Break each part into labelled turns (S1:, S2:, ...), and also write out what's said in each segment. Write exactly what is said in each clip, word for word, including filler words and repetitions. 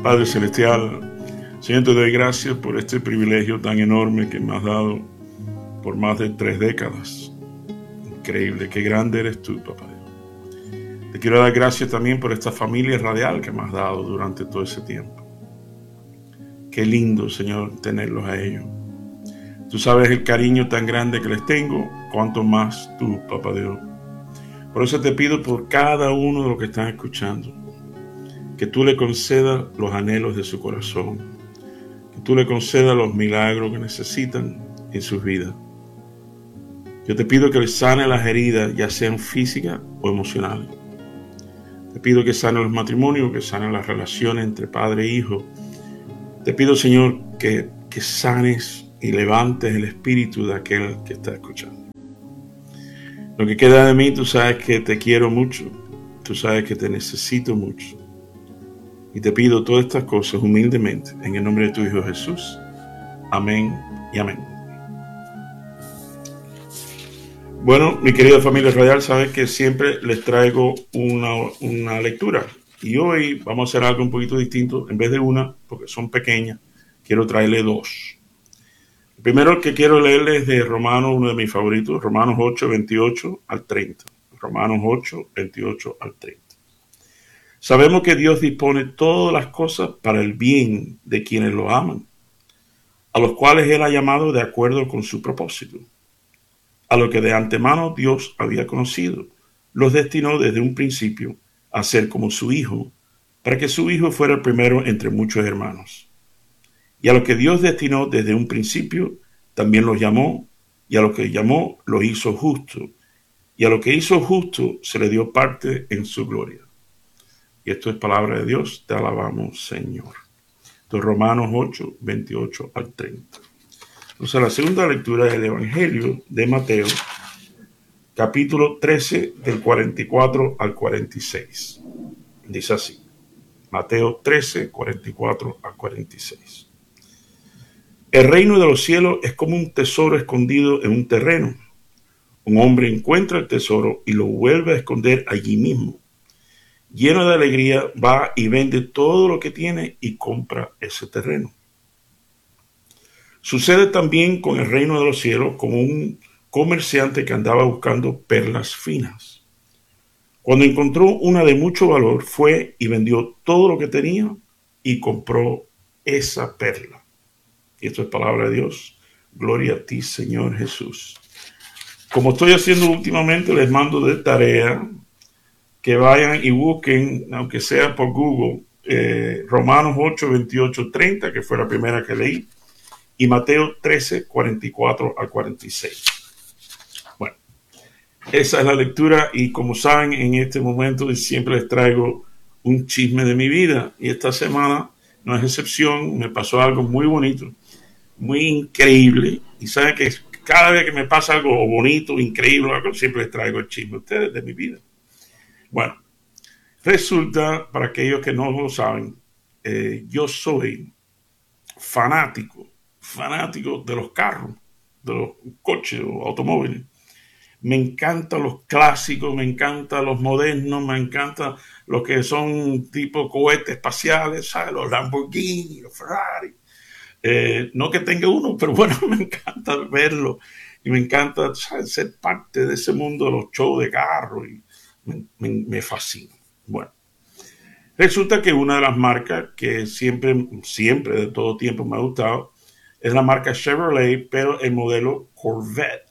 S1: Padre Celestial, Señor, te doy gracias por este privilegio tan enorme que me has dado por más de tres décadas. Increíble, qué grande eres tú, papá Dios. Te quiero dar gracias también por esta familia radial que me has dado durante todo ese tiempo. Qué lindo, Señor, tenerlos a ellos. Tú sabes el cariño tan grande que les tengo, cuanto más tú, papá Dios. Por eso te pido por cada uno de los que están escuchando, que tú le concedas los anhelos de su corazón, que tú le concedas los milagros que necesitan en sus vidas. Yo te pido que les sane las heridas, ya sean físicas o emocionales. Te pido que sane los matrimonios, que sane las relaciones entre padre e hijo. Te pido, Señor, que, que sanes y levantes el espíritu de aquel que está escuchando. Lo que queda de mí, tú sabes que te quiero mucho, tú sabes que te necesito mucho. Y te pido todas estas cosas humildemente en el nombre de tu Hijo Jesús. Amén y amén. Bueno, mi querida familia radial, sabes que siempre les traigo una, una lectura. Y hoy vamos a hacer algo un poquito distinto. En vez de una, porque son pequeñas, quiero traerle dos. El primero que quiero leerles es de Romanos, uno de mis favoritos, Romanos ocho, veintiocho al treinta. Romanos ocho, veintiocho al treinta. Sabemos que Dios dispone todas las cosas para el bien de quienes lo aman, a los cuales Él ha llamado de acuerdo con su propósito. A lo que de antemano Dios había conocido, los destinó desde un principio a ser como su Hijo, para que su Hijo fuera el primero entre muchos hermanos. Y a lo que Dios destinó desde un principio, también los llamó, y a lo que llamó, los hizo justo, y a lo que hizo justo se le dio parte en su gloria. Y esto es palabra de Dios, te alabamos, Señor. Esto es Romanos ocho, veintiocho al treinta. Entonces, la segunda lectura es el Evangelio de Mateo, capítulo trece, del cuarenta y cuatro al cuarenta y seis. Dice así, Mateo trece, cuarenta y cuatro al cuarenta y seis. El reino de los cielos es como un tesoro escondido en un terreno. Un hombre encuentra el tesoro y lo vuelve a esconder allí mismo. Lleno de alegría, va y vende todo lo que tiene y compra ese terreno. Sucede también con el reino de los cielos, como un comerciante que andaba buscando perlas finas. Cuando encontró una de mucho valor, fue y vendió todo lo que tenía y compró esa perla. Y esto es palabra de Dios. Gloria a ti, Señor Jesús. Como estoy haciendo últimamente, les mando de tarea que vayan y busquen, aunque sea por Google, eh, Romanos ocho, veintiocho, treinta, que fue la primera que leí, y Mateo trece, cuarenta y cuatro al cuarenta y seis. Bueno, esa es la lectura, y como saben, en este momento siempre les traigo un chisme de mi vida, y esta semana no es excepción. Me pasó algo muy bonito, muy increíble, y saben que cada vez que me pasa algo bonito, increíble, algo, siempre les traigo el chisme a ustedes de mi vida. Bueno, resulta, para aquellos que no lo saben, eh, yo soy fanático, fanático de los carros, de los coches o automóviles. Me encantan los clásicos, me encantan los modernos, me encantan los que son tipo cohetes espaciales, ¿sabes? Los Lamborghini, los Ferrari. Eh, no que tenga uno, pero bueno, me encanta verlo y me encanta, ¿sabes?, ser parte de ese mundo de los shows de carros y me, me, me fascina. Bueno, resulta que una de las marcas que siempre, siempre de todo tiempo me ha gustado es la marca Chevrolet, pero el modelo Corvette.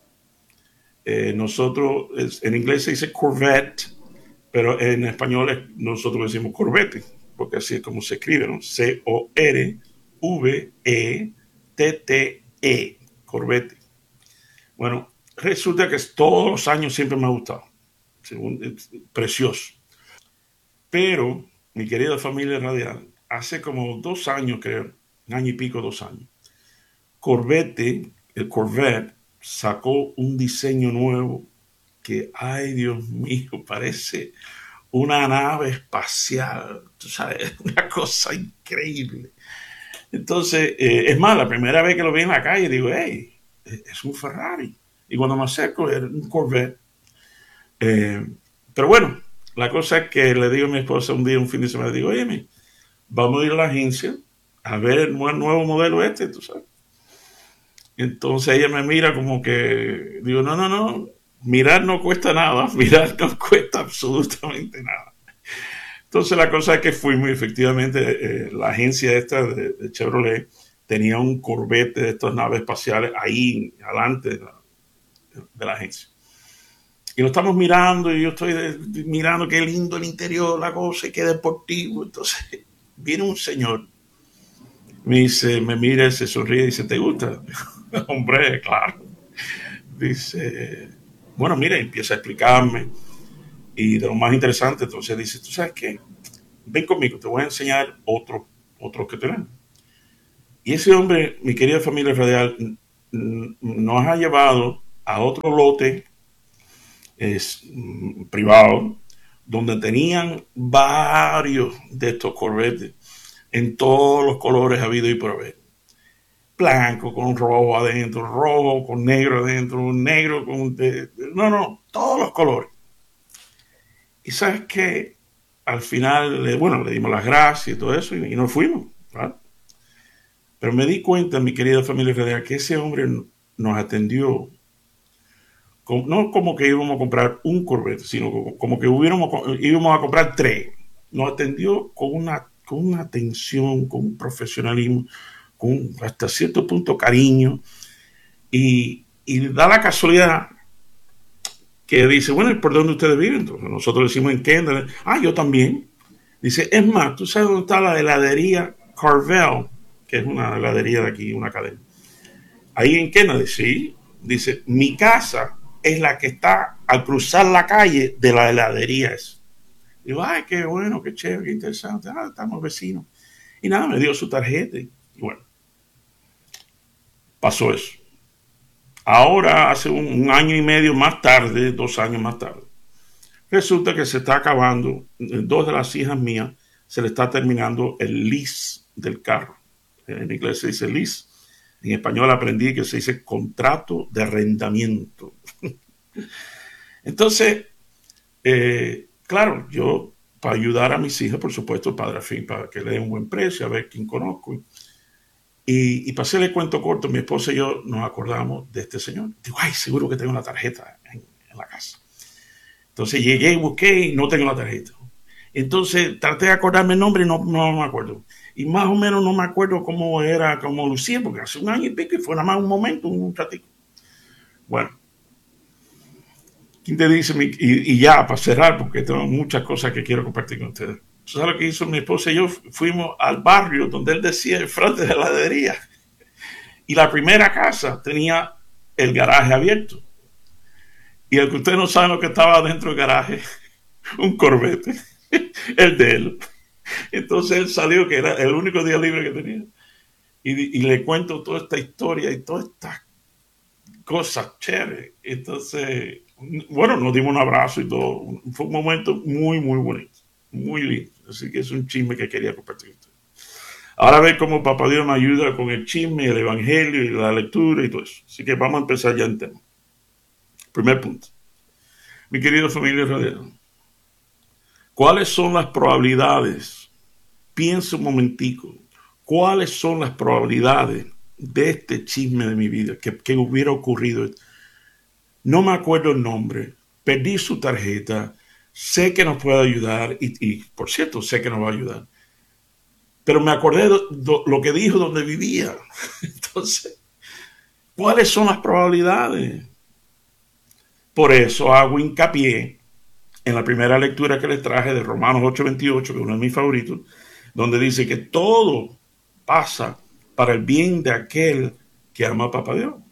S1: Eh, nosotros, en inglés se dice Corvette, pero en español es, nosotros decimos Corvette, porque así es como se escribe, ¿no? C O R V E T T E, Corvette. Bueno, resulta que todos los años siempre me ha gustado. Según, es precioso. Pero, mi querida familia radial, hace como dos años, creo, un año y pico, dos años, Corvette, el Corvette, sacó un diseño nuevo que, ay Dios mío, parece una nave espacial, tú sabes, una cosa increíble. Entonces, eh, es más, la primera vez que lo vi en la calle, digo, hey, es un Ferrari. Y cuando me acerco, era un Corvette. Eh, pero bueno, la cosa es que le digo a mi esposa un día, un fin de semana, le digo, oye, vamos a ir a la agencia a ver el nuevo modelo este, tú sabes. Entonces ella me mira como que, digo, no, no, no, mirar no cuesta nada, mirar no cuesta absolutamente nada. Entonces la cosa es que fuimos y efectivamente eh, la agencia esta de, de Chevrolet tenía un Corvette de estas naves espaciales ahí adelante de la, de la agencia. Y lo estamos mirando y yo estoy de, de, mirando qué lindo el interior, la cosa, y qué deportivo. Entonces viene un señor, me dice, me mira, se sonríe y dice, ¿te gusta? Hombre, claro. Dice, bueno, mira, empieza a explicarme. Y de lo más interesante, entonces dice, ¿tú sabes qué? Ven conmigo, te voy a enseñar otro, otro que tenemos. Y ese hombre, mi querida familia radial, nos ha llevado a otro lote es, privado, donde tenían varios de estos Corvettes en todos los colores habido y por haber. Blanco con rojo adentro, rojo con negro adentro, negro con... De, no, no, todos los colores. Y sabes que al final, bueno, le dimos las gracias y todo eso y, y nos fuimos, ¿verdad? Pero me di cuenta, mi querida familia radial, que ese hombre nos atendió, como, no como que íbamos a comprar un Corvette, sino como, como que hubiéramos, íbamos a comprar tres. Nos atendió con una, con una atención, con un profesionalismo, con hasta cierto punto cariño. Y, y da la casualidad que dice, bueno, ¿por dónde ustedes viven? Entonces nosotros decimos en Kendall. Ah, yo también. Dice, es más, ¿tú sabes dónde está la heladería Carvel? Que es una heladería de aquí, una cadena. Ahí en Kennedy, sí. Dice, mi casa es la que está al cruzar la calle de la heladería. Digo, ay, qué bueno, qué chévere, qué interesante. Ah, estamos vecinos. Y nada, me dio su tarjeta. Y bueno, pasó eso. Ahora, hace un, un año y medio más tarde, dos años más tarde, resulta que se está acabando, dos de las hijas mías, se le está terminando el lease del carro. En inglés se dice lease. En español aprendí que se dice contrato de arrendamiento. Entonces, eh, claro, yo para ayudar a mis hijas, por supuesto, padre a fin, para que le den un buen precio, a ver quién conozco. Y, y para hacerle cuento corto, mi esposa y yo nos acordamos de este señor. Digo, ay, seguro que tengo la tarjeta en, en la casa. Entonces llegué y busqué y no tengo la tarjeta. Entonces traté de acordarme el nombre y no, no me acuerdo. Y más o menos no me acuerdo cómo era, cómo lucía, porque hace un año y pico y fue nada más un momento, un ratito. Bueno, ¿quién te dice? Y, y ya, para cerrar, porque tengo muchas cosas que quiero compartir con ustedes. ¿Sabes lo que hizo mi esposa y yo? Fuimos al barrio donde él decía, el frente de la heladería. Y la primera casa tenía el garaje abierto. Y el que ustedes no saben lo que estaba dentro del garaje, un Corvette, el de él. Entonces él salió, que era el único día libre que tenía. Y, y le cuento toda esta historia y todas estas cosas chéveres. Entonces, bueno, nos dimos un abrazo y todo. Fue un momento muy, muy bonito. Muy lindo. Así que es un chisme que quería compartir con ustedes. Ahora ve cómo Papá Dios me ayuda con el chisme, el evangelio y la lectura y todo eso. Así que vamos a empezar ya en tema. Primer punto. Mi querido familia radial, ¿cuáles son las probabilidades? Piensa un momentico. ¿Cuáles son las probabilidades de este chisme de mi vida que, que hubiera ocurrido? No me acuerdo el nombre. Perdí su tarjeta. Sé que nos puede ayudar y, y, por cierto, sé que nos va a ayudar. Pero me acordé de, de lo que dijo donde vivía. Entonces, ¿cuáles son las probabilidades? Por eso hago hincapié en la primera lectura que les traje de Romanos ocho veintiocho, que es uno de mis favoritos, donde dice que todo pasa para el bien de aquel que ama a Papá Dios.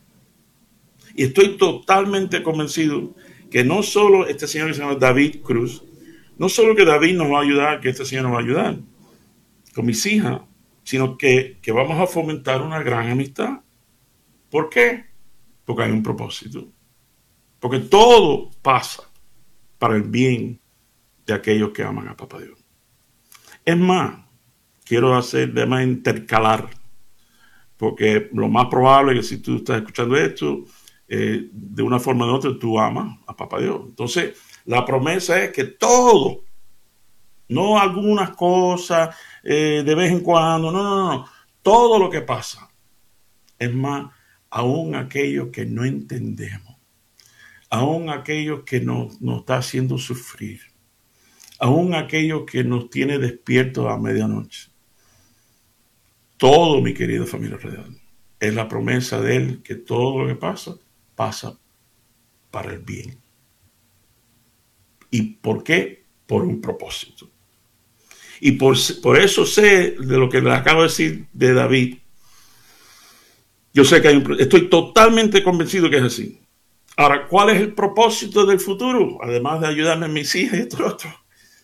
S1: Y estoy totalmente convencido que no solo este señor que se llama David Cruz, no solo que David nos va a ayudar, que este señor nos va a ayudar con mis hijas, sino que, que vamos a fomentar una gran amistad. ¿Por qué? Porque hay un propósito. Porque todo pasa para el bien de aquellos que aman a Papá Dios. Es más, quiero hacer de más intercalar, porque lo más probable es que si tú estás escuchando esto, eh, de una forma u otra tú amas a Papá Dios. Entonces, la promesa es que todo No algunas cosas eh, de vez en cuando. No, no, no. Todo lo que pasa. Es más, aún aquello que no entendemos. Aún aquello que nos, nos está haciendo sufrir. Aún aquello que nos tiene despiertos a medianoche. Todo, mi querida familia radial, es la promesa de Él que todo lo que pasa, pasa para el bien. ¿Y por qué? Por un propósito. Y por, por eso sé de lo que le acabo de decir de David. Yo sé que hay un, estoy totalmente convencido que es así. Ahora, ¿cuál es el propósito del futuro? Además de ayudarme a mis hijas y esto y otro.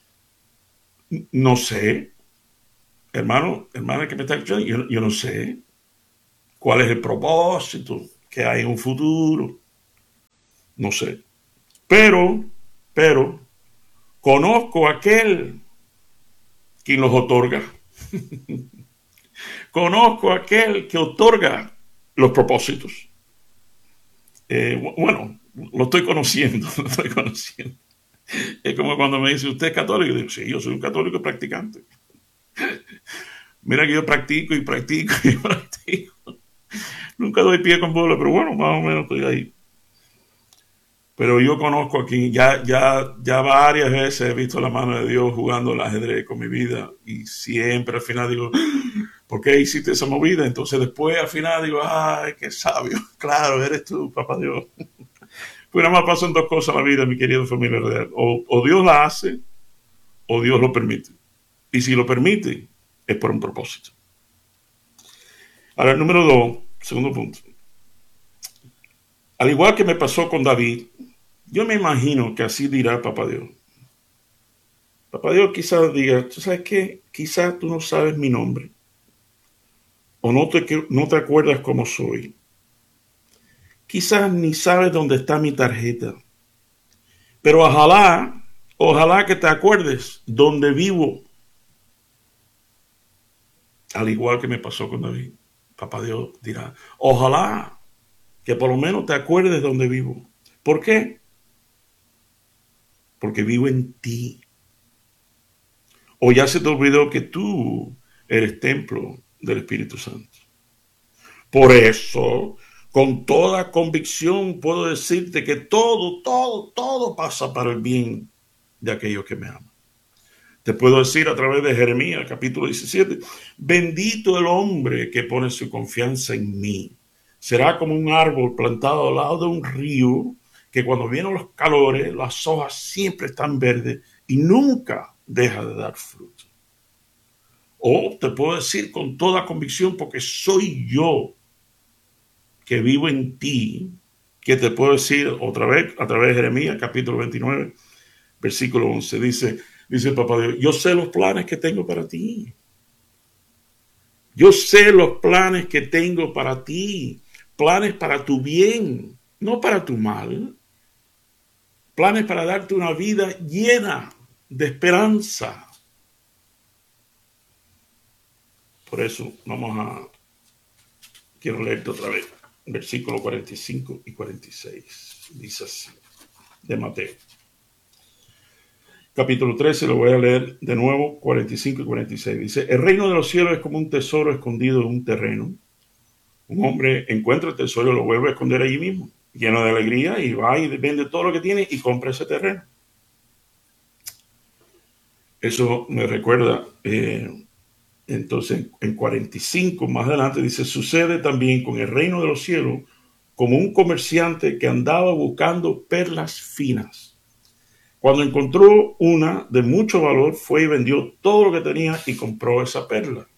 S1: No sé. Hermano, hermana que me está escuchando, yo, yo no sé cuál es el propósito que hay en un futuro. No sé. Pero, pero, conozco a aquel quien los otorga. Conozco a aquel que otorga los propósitos. Eh, bueno, lo estoy conociendo, lo estoy conociendo. Es como cuando me dice, ¿usted es católico? Yo digo, sí, yo soy un católico practicante. Mira que yo practico y practico y practico. Nunca doy pie con bola, pero bueno, más o menos estoy ahí. Pero yo conozco aquí, ya, ya, ya varias veces he visto la mano de Dios jugando el ajedrez con mi vida y siempre al final digo, ¿por qué hiciste esa movida? Entonces después al final digo, ay, qué sabio, claro, eres tú, papá Dios. Pues nada más pasan dos cosas en la vida, mi querida familia real. O, o Dios la hace o Dios lo permite. Y si lo permite, es por un propósito. Ahora, el número dos, segundo punto. Al igual que me pasó con David, yo me imagino que así dirá Papá Dios. Papá Dios quizás diga, ¿tú sabes qué? Quizás tú no sabes mi nombre. O no te, no te acuerdas cómo soy. Quizás ni sabes dónde está mi tarjeta. Pero ojalá, ojalá que te acuerdes dónde vivo. Al igual que me pasó con David. Papá Dios dirá, ojalá que por lo menos te acuerdes dónde vivo. ¿Por qué? Porque vivo en ti. O ya se te olvidó que tú eres templo del Espíritu Santo. Por eso, con toda convicción puedo decirte que todo, todo, todo pasa para el bien de aquellos que me aman. Te puedo decir a través de Jeremías, capítulo diecisiete, bendito el hombre que pone su confianza en mí. Será como un árbol plantado al lado de un río, que cuando vienen los calores, las hojas siempre están verdes y nunca deja de dar fruto. O te puedo decir con toda convicción, porque soy yo que vivo en ti, que te puedo decir otra vez a través de Jeremías, capítulo veintinueve, versículo once, dice, dice el Papá Dios, yo sé los planes que tengo para ti. Yo sé los planes que tengo para ti, planes para tu bien, no para tu mal, planes para darte una vida llena de esperanza. Por eso vamos a, quiero leerte otra vez, versículo cuarenta y cinco y cuarenta y seis, dice así, de Mateo. Capítulo trece, lo voy a leer de nuevo, cuarenta y cinco y cuarenta y seis. Dice, el reino de los cielos es como un tesoro escondido en un terreno. Un hombre encuentra el tesoro y lo vuelve a esconder allí mismo, lleno de alegría, y va y vende todo lo que tiene y compra ese terreno. Eso me recuerda, eh, entonces en cuarenta y cinco más adelante dice, sucede también con el reino de los cielos como un comerciante que andaba buscando perlas finas. Cuando encontró una de mucho valor, fue y vendió todo lo que tenía y compró esa perla.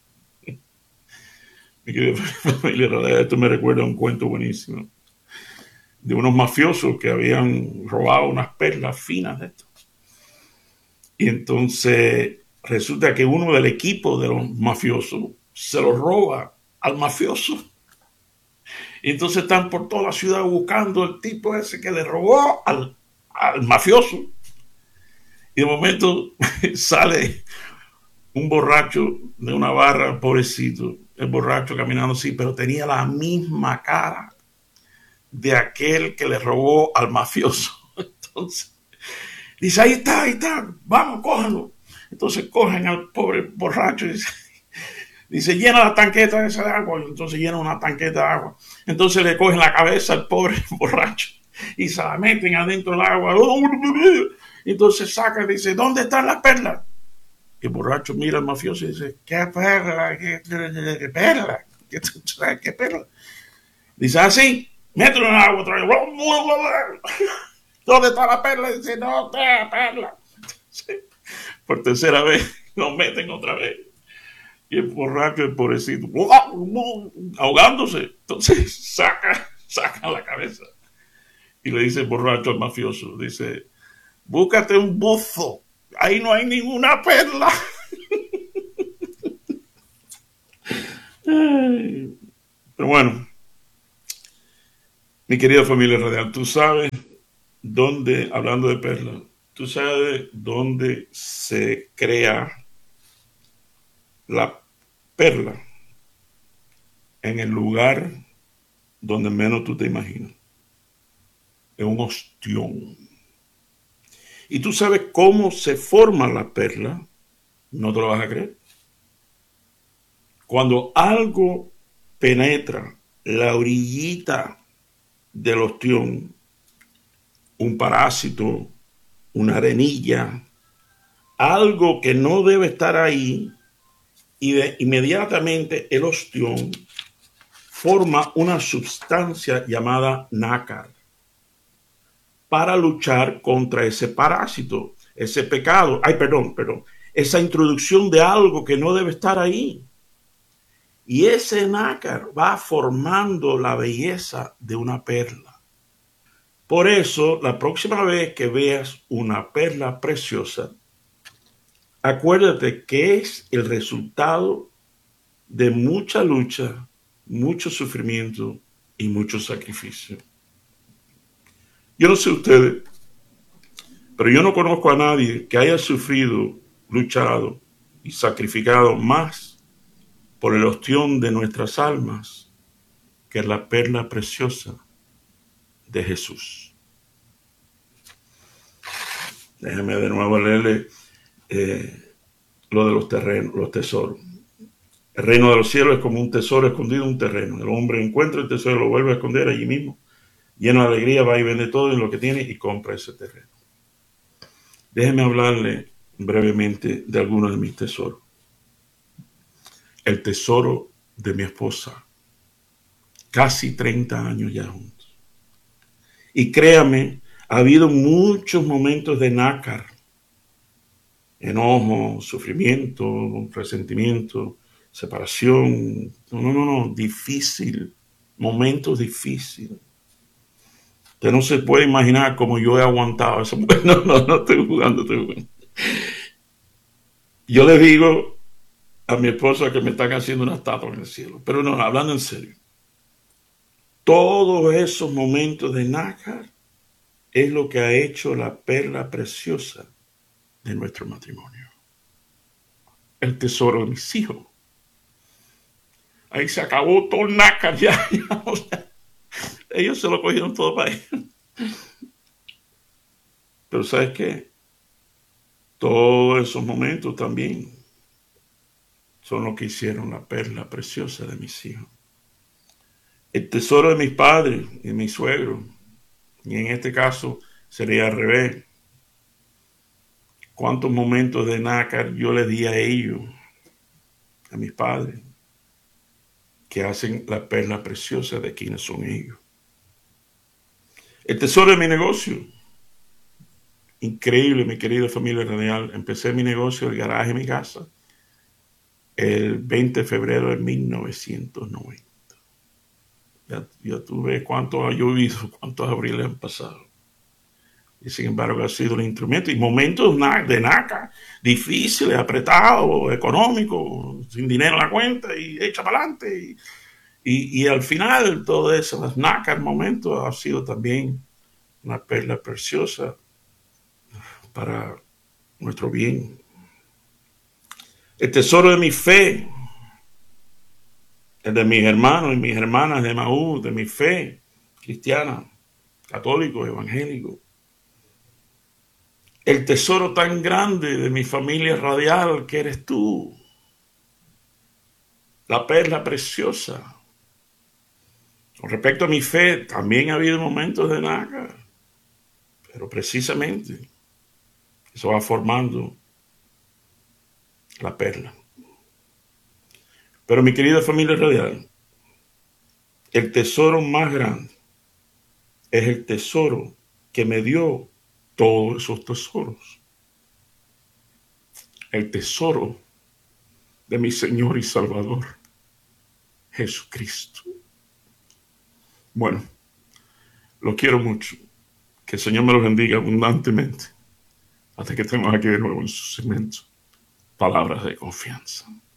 S1: Mi querida familia, esto me recuerda a un cuento buenísimo de unos mafiosos que habían robado unas perlas finas de esto. Y entonces resulta que uno del equipo de los mafiosos se lo roba al mafioso. Y entonces están por toda la ciudad buscando el tipo ese que le robó al, al mafioso. Y de momento sale un borracho de una barra, pobrecito, el borracho caminando así, pero tenía la misma cara de aquel que le robó al mafioso. Entonces, dice, ahí está, ahí está, vamos, cójanlo. Entonces cogen al pobre borracho y dice, dice llena la tanqueta esa de agua. Y entonces llena una tanqueta de agua. Entonces le cogen la cabeza al pobre borracho y se la meten adentro del agua. Y entonces saca y dice, ¿dónde están las perlas? Y el borracho mira al mafioso y dice, ¿qué perla? ¿Qué, qué, qué perla? ¿Qué, ¿Qué perla? Dice, así, ah, mételo en el agua otra vez. ¿Dónde está la perla? Dice, no está perla. Sí. Por tercera vez, lo meten otra vez. Y el borracho, el pobrecito, ahogándose. Entonces saca, saca la cabeza. Y le dice el borracho al mafioso, dice, búscate un buzo. Ahí no hay ninguna perla. Pero bueno, mi querida familia radial, tú sabes dónde, hablando de perlas, tú sabes dónde se crea la perla. En el lugar donde menos tú te imaginas. En un ostión. Y tú sabes cómo se forma la perla. No te lo vas a creer. Cuando algo penetra la orillita del ostión, un parásito, una arenilla, algo que no debe estar ahí, y de inmediatamente el ostión forma una sustancia llamada nácar para luchar contra ese parásito, ese pecado, ay, perdón, perdón, esa introducción de algo que no debe estar ahí. Y ese nácar va formando la belleza de una perla. Por eso, la próxima vez que veas una perla preciosa, acuérdate que es el resultado de mucha lucha, mucho sufrimiento y mucho sacrificio. Yo no sé ustedes, pero yo no conozco a nadie que haya sufrido, luchado y sacrificado más por el ostión de nuestras almas que la perla preciosa de Jesús. Déjame de nuevo leerle eh, lo de los terrenos, los tesoros. El reino de los cielos es como un tesoro escondido en un terreno. El hombre encuentra el tesoro y lo vuelve a esconder allí mismo. Lleno de alegría va y vende todo en lo que tiene y compra ese terreno. Déjeme hablarle brevemente de algunos de mis tesoros. El tesoro de mi esposa. Casi treinta años ya juntos. Y créame, ha habido muchos momentos de nácar. Enojo, sufrimiento, resentimiento, separación. No, no, no, no, difícil. Momentos difíciles. Usted no se puede imaginar cómo yo he aguantado eso. No, no, no estoy jugando, estoy jugando. Yo le digo a mi esposa que me están haciendo una estatua en el cielo. Pero no, hablando en serio. Todos esos momentos de nácar es lo que ha hecho la perla preciosa de nuestro matrimonio. El tesoro de mis hijos. Ahí se acabó todo el nácar ya. ya o sea, ellos se lo cogieron todo para ellos. Pero ¿sabes qué? Todos esos momentos también son lo que hicieron la perla preciosa de mis hijos. El tesoro de mis padres y de mis suegros. Y en este caso sería al revés. ¿Cuántos momentos de nácar yo les di a ellos, a mis padres, que hacen la perla preciosa de quienes son ellos? El tesoro de mi negocio. Increíble, mi querida familia radial. Empecé mi negocio, el garaje de mi casa, el veinte de febrero de mil novecientos noventa. Ya, ya tú ves cuánto ha llovido, cuántos abriles han pasado. Y sin embargo ha sido un instrumento. Y momentos de naca, difíciles, apretados, económicos, sin dinero en la cuenta y echa para adelante. Y, y, y al final, todo eso, las nacas, momentos, ha sido también una perla preciosa para nuestro bien. El tesoro de mi fe, el de mis hermanos y mis hermanas de Maú, de mi fe cristiana, católico, evangélico. el tesoro tan grande de mi familia radial que eres tú, la perla preciosa. Con respecto a mi fe, también ha habido momentos de nácar, pero precisamente eso va formando la perla. Pero mi querida familia radial, el tesoro más grande es el tesoro que me dio todos esos tesoros. El tesoro de mi Señor y Salvador, Jesucristo. Bueno, lo quiero mucho. Que el Señor me lo bendiga abundantemente. Hasta que estemos aquí de nuevo en su segmento. Palabras de confianza.